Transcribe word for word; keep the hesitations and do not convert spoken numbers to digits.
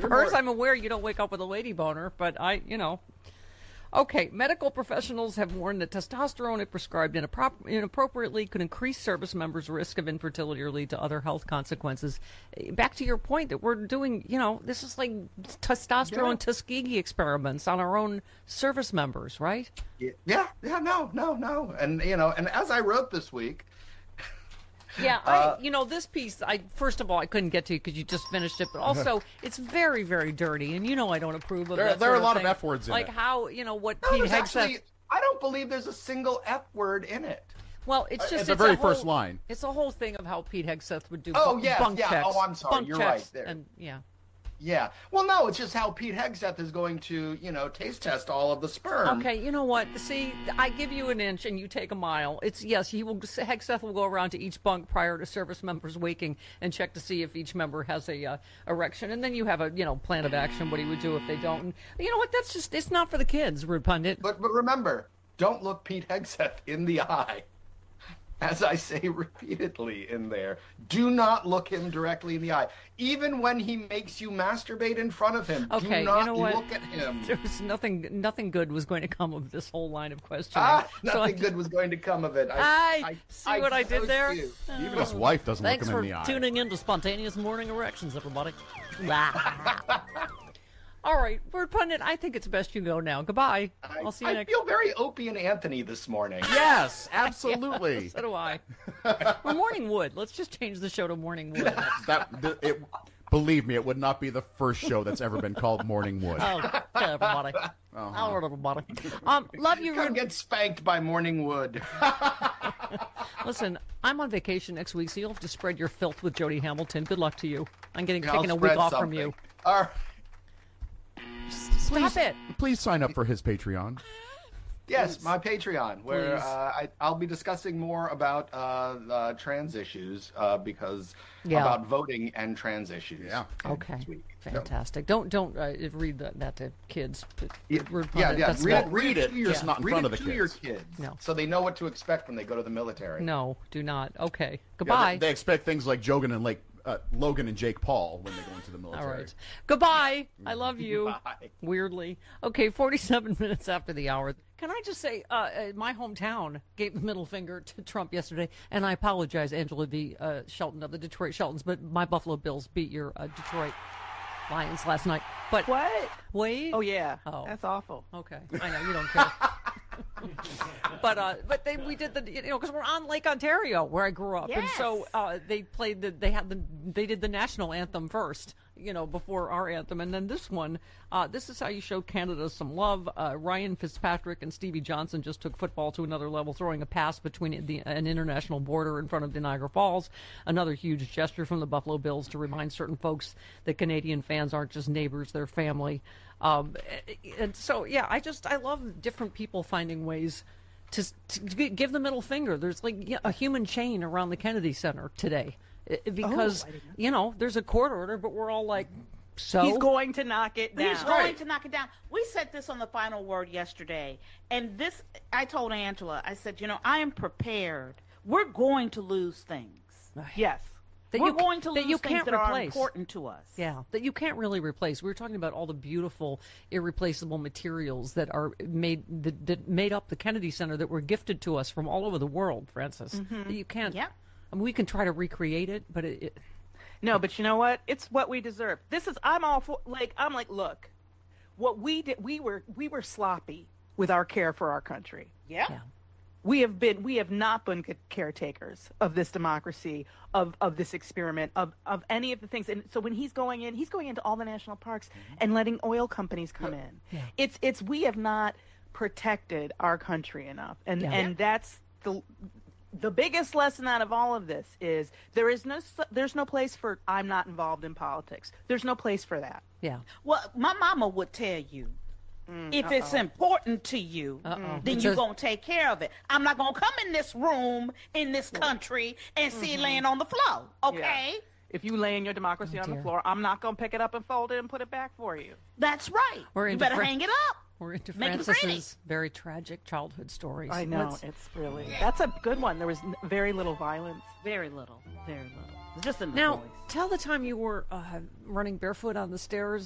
far as more... I'm aware, you don't wake up with a lady boner, but I, you know. Okay, medical professionals have warned that testosterone, if prescribed inappro- inappropriately, could increase service members' risk of infertility or lead to other health consequences. Back to your point that we're doing, you know, this is like testosterone yeah. Tuskegee experiments on our own service members, right? Yeah, yeah, no, no, no. And, you know, and as I wrote this week, Yeah, I, uh, you know, this piece, I first of all, I couldn't get to because you just finished it, but also it's very, very dirty, and you know I don't approve of there, that There are a lot of, of F words in like it. Like how, you know, what no, Pete Hegseth... Actually, I don't believe there's a single F word in it. Well, it's just... At it's the very a whole, first line. It's a whole thing of how Pete Hegseth would do oh, bunk, yes, bunk yeah. checks. Oh, I'm sorry, bunk you're checks right there. And, yeah. Yeah. Well, no, it's just how Pete Hegseth is going to, you know, taste test all of the sperm. Okay, you know what? See, I give you an inch and you take a mile. It's, yes, he will. Hegseth will go around to each bunk prior to service members waking and check to see if each member has a uh, erection. And then you have a, you know, plan of action, what he would do if they don't. And you know what? That's just, it's not for the kids, Rude Pundit. But, but remember, don't look Pete Hegseth in the eye. As I say repeatedly in there, do not look him directly in the eye. Even when he makes you masturbate in front of him, okay, do not you know what? look at him. There was nothing, nothing good was going to come of this whole line of questioning. Ah, nothing so I, good was going to come of it. I, I, I see I, what I, I did there? Oh. Even his wife doesn't Thanks look him in the eye. Thanks for tuning in to Spontaneous Morning Erections, everybody. All right, Word Pundit, I think it's best you go now. Goodbye. I, I'll see you I next. feel very Opie and Anthony this morning. Yes, absolutely. Yeah, so do I. Or Morning Wood. Let's just change the show to Morning Wood. that it, Believe me, it would not be the first show that's ever been called Morning Wood. Oh, hey, everybody. Uh-huh. All right, everybody. Um, love you. Come get spanked by Morning Wood. Listen, I'm on vacation next week, so you'll have to spread your filth with Jody Hamilton. Good luck to you. I'm getting I'll taking a week off something. from you. All right. Stop please, it. Please sign up for his Patreon. Yes, my Patreon, where Please. uh, I, I'll be discussing more about uh, uh, trans issues uh, because Yeah. about voting and trans issues. Yeah. Okay. This week. Fantastic. Don't don't uh, read that, that to kids. Yeah, Rude yeah, pundit, yeah. that's Read, not- it, read it, to your, just not in read front it of the to your kids. kids, No. so they know what to expect when they go to the military. No, do not. Okay. Yeah, Goodbye. they, they expect things like Jogan and like uh, Logan and Jake Paul when they go into the military. All right. Goodbye. I love you. Bye. Weirdly. Okay, forty-seven minutes after the hour. Can I just say, uh, uh, my hometown gave the middle finger to Trump yesterday, and I apologize, Angela V. Uh, Shelton of the Detroit Sheltons, but my Buffalo Bills beat your uh, Detroit Lions last night. But What? wait. Oh, yeah. Oh. That's awful. Okay, I know you don't care. but uh, but they we did the you know because we're on Lake Ontario where I grew up, and so Yes. uh, they played the they had the they did the national anthem first, you know, before our anthem, and then this one, uh, this is how you show Canada some love. Uh, Ryan Fitzpatrick and Stevie Johnson just took football to another level, throwing a pass between the, an international border in front of the Niagara Falls. Another huge gesture from the Buffalo Bills to remind certain folks that Canadian fans aren't just neighbors; they're family. Um, and so, yeah, I just, I love different people finding ways to, to give the middle finger. There's like a human chain around the Kennedy Center today because, Oh, I didn't know. you know, there's a court order, but we're all like, so? He's going to knock it down. He's going to knock it down. We said this on the final word yesterday. And this, I told Angela, I said, you know, I am prepared. We're going to lose things. Yes. That We're you, going to that lose you things can't that are replace. important to us. Yeah, that you can't really replace. We were talking about all the beautiful, irreplaceable materials that are made that, that made up the Kennedy Center that were gifted to us from all over the world, Francis. That you can't. Yeah. I mean, we can try to recreate it, but it, it No, but you know what? It's what we deserve. This is I'm all for like I'm like, look, what we did we were we were sloppy with our care for our country. Yeah. yeah. We have been we have not been good caretakers of this democracy, of of this experiment, of of any of the things. And so when he's going in, he's going into all the national parks and letting oil companies come in. Yeah. It's it's we have not protected our country enough. And Yeah. and that's the the biggest lesson out of all of this is there is no there's no place for I'm not involved in politics. There's no place for that. yeah. Well, my mama would tell you, if it's important to you, Uh-oh. then It's you're a- going to take care of it. I'm not going to come in this room, in this country, and see it laying on the floor, okay? Yeah. If you lay in your democracy Oh, on the dear. floor, I'm not going to pick it up and fold it and put it back for you. That's right. We're you into better Fran- hang it up. We're into Make it Francis's very tragic childhood stories. I know. Let's- It's really, that's a good one. There was n- very little violence. Very little, very little. Just in the now, voice. tell the time you were uh, running barefoot on the stairs